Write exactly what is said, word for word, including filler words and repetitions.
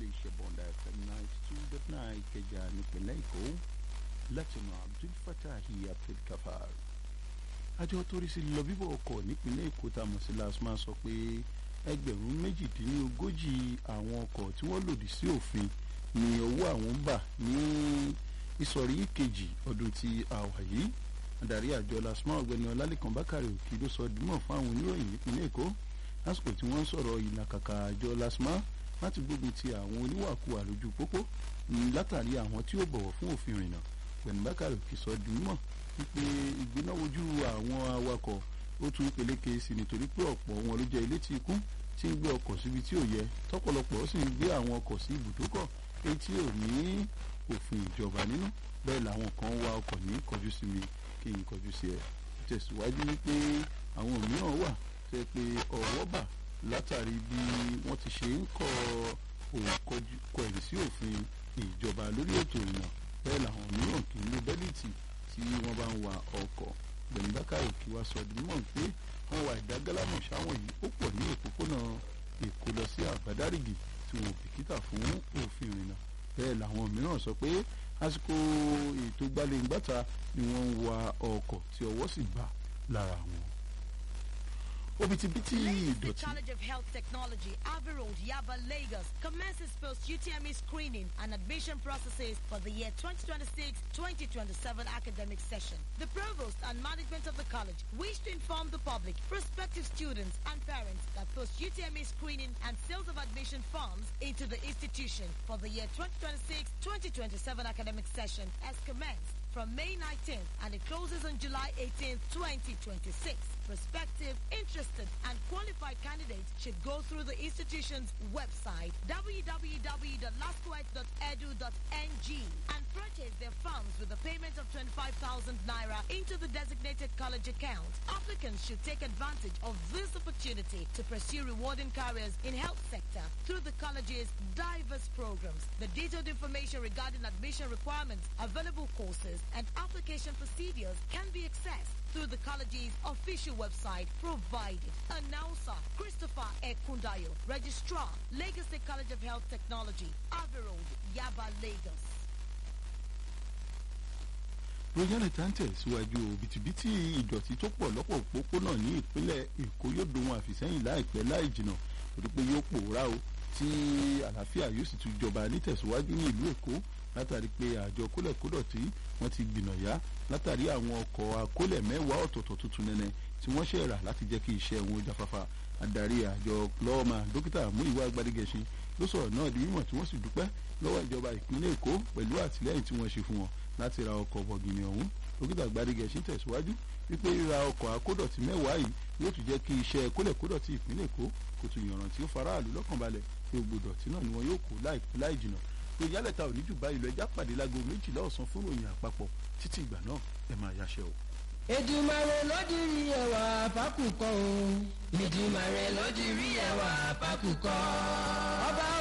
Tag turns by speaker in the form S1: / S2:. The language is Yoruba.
S1: iléeṣẹ́ Bond F M ninety two dot nine Ìkẹjà nípìnlẹ̀ Èkó látinú Abdul Fatahi Abdul Gafar. Àjọ tó rí sí lọ bíbọ̀ ọkọ̀ nípìnlẹ̀ Èkó tá a mọ̀ sí LASTMA sọ pé ẹgbẹ̀rún méjìdínlógójì àwọn ọkọ̀ tí wọ́n lòdì sí òfin ni owó àwọn ń bà ní ìsọ̀rí kejì ọdún tí a wà yìí. Adarí àjọ LASTMA ọ̀gbẹ́ni Ọlálékan Bákàrè Òkì ló sọ dímọ̀ fún àwọn oníròyìn nípìnlẹ̀ Èkó lásìkò tí wọ́n ń sọ̀rọ̀ ìlàkàkà àjọ LASTMA láti gbógun ti àwọn oníwàkuwà lójú pópó látàrí àwọn tí ó bọ̀wọ̀ fún òfin ìrìnnà. Ọ̀gbẹ́ni Bákàrè Òkì sọ dímọ̀ wípé ìgbénáwojú àwọn awakọ̀ ó tún peléke sí nítorí pé ọ̀pọ̀ wọn ló jẹ́ ilé tí ikú tí ń gbé ọkọ̀ síbi tí ò yẹ tọ́pọ̀lọpọ̀ sì ń gbé àwọn ọkọ̀ sí ibùdókọ̀ èyí tí ò ní òfin ìjọba nínú. Bẹ́ẹ̀ làwọn kan wá ọkọ̀ ní kọjú sí mi kí n kọjú sí ẹ. Tẹ̀síwájú wípé àwọn mìíràn wà tẹ́ pé ọwọ́ bà látàrí bí wọ́n ti ṣe ń kọ òǹkọ ẹ̀rí sí òfin ìjọba lórí ètò ìrìnnà. Bẹ́ẹ̀ làwọn mìíràn kì í lo bẹ́líìtì tí wọ́n bá ń wa ọkọ̀. Ọ̀gbẹ́ni Bákàrè Òkì wá sọ ọdún mọ̀ pé wọ́n wà ìdágálámọ̀ sáwọn yìí ó pọ̀ ní òpópónà Èkó lọ sí Àbádárìgì tí wọn ò bìkítà fún òfin ìrìnnà. Bẹ́ẹ̀ làwọn mìíràn sọ pé àsìkò ètò gbalẹ̀ngbàta ni wọ́n ń wa ọkọ̀ tí ọwọ́ sì bà lára wọn. Obitibiti ìdọ̀tí.
S2: College of Health Technology, Abbey Road, Yaba, Lagos commences post-U T M E screening and admission processes for the year twenty twenty-six twenty twenty-seven academic session. The provost and management of the college wish to inform the public, prospective students and parents that post-U T M E screening and sales of admission forms into the institution for the year twenty twenty-six twenty twenty-seven academic session has commenced from May nineteenth and it closes on July eighteenth twenty twenty-six. Prospective, interested, and qualified candidates should go through the institution's website w w w dot lasquet dot e d u dot n g and purchase their forms with a payment of twenty-five thousand naira into the designated college account. Applicants should take advantage of this opportunity to pursue rewarding careers in health sector through the college's diverse programs. The detailed information regarding admission requirements, available courses, and application procedures can be accessed through the college's official website provided. Announcer Christopher Ekundayo, Registrar, Lagos State College of Health Technology, Abbey Road, Yaba, Lagos.
S1: Royal Tante síwájú òbítíbitì ìdọ̀tí tó pọ̀ lọ́pọ̀ òpópónà ní ìpínlẹ̀ Èkó yóò dohun àfìsẹ́yìn láìpẹ́ láì jìnnà torí pé yóò pòórá o tí àlàáfíà yóò sì tún jọba nítẹ̀síwájú ní ìlú Èkó látàrí pé àjọ kólẹ̀kódọ̀tí wọ́n ti gbìnàyà látàrí àwọn ọkọ̀ akólẹ̀ mẹ́wàá ọ̀tọ̀ọ̀tọ̀ tuntun nẹ́nẹ́ tí wọ́n ṣe rà láti jẹ́ kí iṣẹ́ wọn jáfáfá. Adarí àjọ lọ́ọ̀mà dókítà Múyìwá Gbádégẹṣin ló sọ̀rọ̀ náà di mímọ̀ tí wọ́n sì dúpẹ́ lọ́wọ́ ìjọba ìpínlẹ̀ Èkó pẹ̀lú àtìlẹ́yìn tí wọ́n ṣe fún wọn láti ra ọkọ̀ bọ̀gìnì ọ̀hún. Dókítà Gbádégẹṣin tẹ̀síwájú wípé ríra ọkọ̀ akódọ̀tí mẹ́wàá yìí yóò tún jẹ́ kí iṣẹ́ kólẹ̀kódọ̀tí ìpínlẹ̀ Èkó kó tún yànràn tí ó faraàlú lọ́kàn balẹ̀ pé gbogbo dọ̀tí náà ni wọn yóò kó láìpẹ́ láì jìnnà. Ìyálẹ̀ta òní jù báyìí lọ ẹjá pàdé láago méjìlá ọ̀sán fún ìròyìn àpapọ̀ títí ìgbà náà ẹ máa yáṣẹ́ o.
S3: Èdùmàrè ló dirí ẹwà fákùkọ o. Èdùmàrè ló dirí ẹwà fákùkọ. Ọba